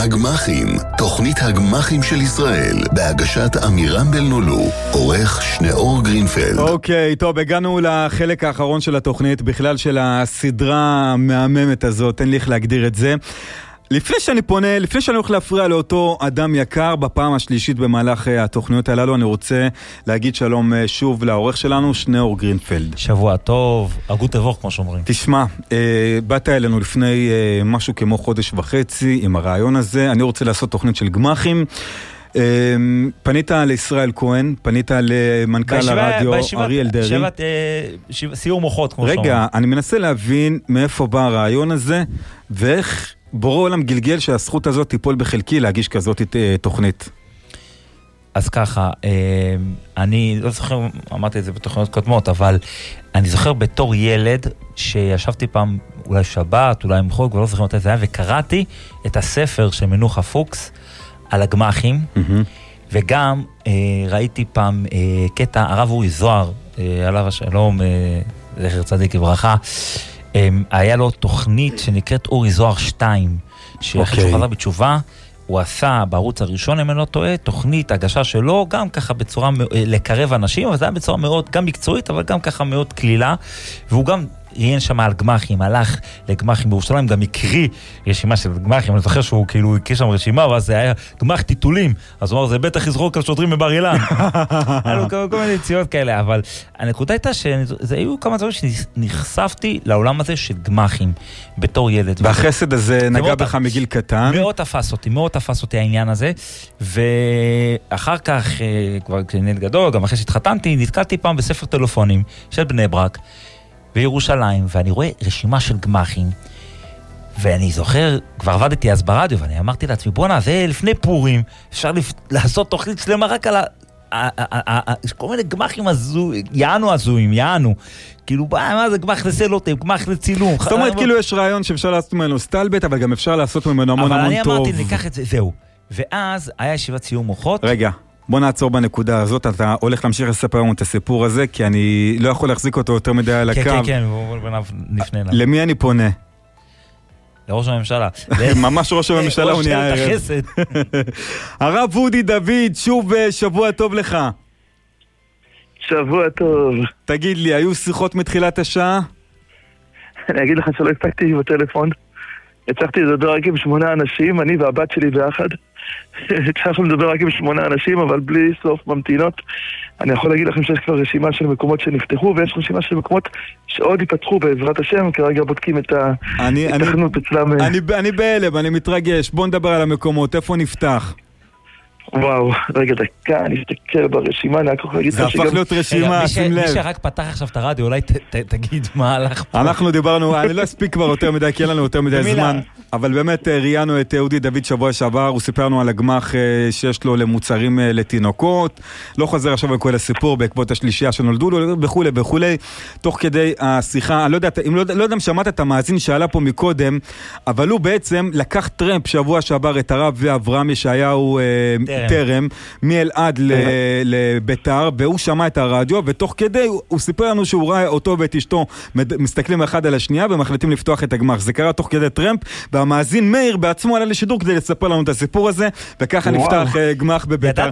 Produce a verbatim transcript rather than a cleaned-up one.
הגמחים, תוכנית הגמחים של ישראל, בהגשת אמירם בלנולו, עורך שניאור גרינפלד. אוקיי, טוב, הגענו לחלק האחרון של התוכנית, בכלל של הסדרה המהממת הזאת, אין לי איך להגדיר את זה. לפני שאני פונה, לפני שאני הולך להפריע לאותו אדם יקר בפעם השלישית במהלך התוכניות הללו, אני רוצה להגיד שלום שוב לעורך שלנו, שניאור גרינפלד. שבוע טוב, אגות תבוך כמו שאומרים. תשמע, אה, באת אלינו לפני אה, משהו כמו חודש וחצי עם הרעיון הזה, אני רוצה לעשות תוכנית של גמחים, אה, פנית לישראל כהן, פנית למנכ"ל הרדיו אריאל דרי. בישיבת אה, סיור מוחות כמו שאומרים. רגע, אני מנסה להבין מאיפה בא הרעיון הזה, ואיך בורא עולם גלגל שהזכות הזאת תיפול בחלקי להגיש כזאת תוכנית. אז ככה, אני לא זוכר, אמרתי את זה בתוכניות קודמות, אבל אני זוכר בתור ילד שישבתי פעם, אולי שבת, אולי מחוג, ולא זוכר מתי זה היה, וקראתי את הספר של מנוחה פוקס על הגמחים, וגם ראיתי פעם קטע, הרב אורי זוהר, עליו השלום, זכר צדיק וברכה, היה לו תוכנית שנקראת אורי זוהר שתיים, שאחרי שהוא חזר בתשובה, הוא עשה בערוץ הראשון, אם אני לא טועה, תוכנית הגשה שלו, גם ככה בצורה לקרב אנשים, אבל זה היה בצורה מאוד, גם מקצועית, אבל גם ככה מאוד כלילה, והוא גם ראיין שם על גמחים, הלך לגמחים בירושלים, גם הקריא רשימה של גמחים, אני זוכר שהוא כאילו הקריא שם רשימה, ואז זה היה גמח טיטולים, אז הוא אמר, זה בטח יזרוק על שוטרים בבר אילן. היו כל מיני יציאות כאלה, אבל הנקודה הייתה שזה היו כמה דברים שנחשפתי לעולם הזה של גמחים, בתור ילד. והחסד הזה נגע בך מגיל קטן? מאוד תפס אותי, מאוד תפס אותי העניין הזה, ואחר כך, כבר כשנהיית גדול, גם אחרי שהתחתנתי, נתקלתי פעם בספר טלפונים של בני ברק, בירושלים, ואני רואה רשימה של גמחים, ואני זוכר, כבר עבדתי אז ברדיו, ואני אמרתי לעצמי, בוא'נה, זה לפני פורים, אפשר לעשות תוכנית שלמה רק על ה... כל מיני גמחים יענו הזויים, יענו. כאילו, מה זה גמח לסלוטים, גמח לצילום. זאת אומרת, כאילו יש רעיון שאפשר לעשות ממנו סטלבט, אבל גם אפשר לעשות ממנו המון המון טוב. אבל אני אמרתי, ניקח את זה, זהו. ואז היה ישיבת סיום מוחות. רגע. בוא נעצור בנקודה הזאת, אתה הולך להמשיך לספר לנו את הסיפור הזה, כי אני לא יכול להחזיק אותו יותר מדי על הקו. כן, כן, כן, בואו נפנה אליו. למי אני פונה? לראש הממשלה. ממש ראש הממשלה הוא נהיה ערב. הרב אודי דוד, שוב שבוע טוב לך. שבוע טוב. תגיד לי, היו שיחות מתחילת השעה? אני אגיד לך שלא הספקתי בטלפון. הצלחתי לדבר רק עם שמונה אנשים, אני והבת שלי ביחד. הצלחנו לדבר רק עם שמונה אנשים, אבל בלי סוף ממתינות. אני יכול להגיד לכם שיש כבר רשימה של מקומות שנפתחו, ויש רשימה של מקומות שעוד ייפתחו בעזרת השם, כרגע בודקים את ההתכנות אצלם. אני בהלם, אני מתרגש. בוא נדבר על המקומות, איפה נפתח? וואו, רגע דקה, אני אסתכל ברשימה, אני יכול להגיד... זה הפך להיות רשימה, שים לב. מי שרק פתח עכשיו את הרדיו, אולי תגיד מה הלך פה. אנחנו דיברנו, אני לא אספיק כבר יותר מדי, כי אין לנו יותר מדי זמן, אבל באמת ראיינו את אודי דוד שבוע שעבר, הוא סיפרנו על הגמח שיש לו למוצרים לתינוקות, לא חוזר עכשיו על כל הסיפור בעקבות השלישייה שנולדו לו, וכו' וכו'. תוך כדי השיחה, אני לא יודע, אם לא יודע אם שמעת את המאזין שעלה פה מקודם, אבל הוא בעצם לקח טרמפ שבוע שעבר את הרב ואברהם ישעיהו תרם, מאלעד לביתר, והוא שמע את הרדיו, ותוך כדי הוא סיפר לנו שהוא ראה אותו ואת אשתו מסתכלים אחד על השנייה ומחליטים לפתוח את הגמח. זה קרה תוך כדי טרמפ, והמאזין מאיר בעצמו עלה לשידור כדי לספר לנו את הסיפור הזה, וככה נפתח גמח בביתר.